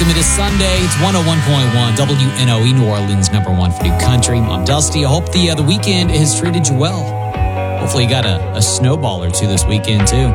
Welcome to Sunday. It's 101.1 WNOE, New Orleans, #1 for new country. I'm Dusty. I hope the weekend has treated you well. Hopefully you got a snowball or two this weekend, too.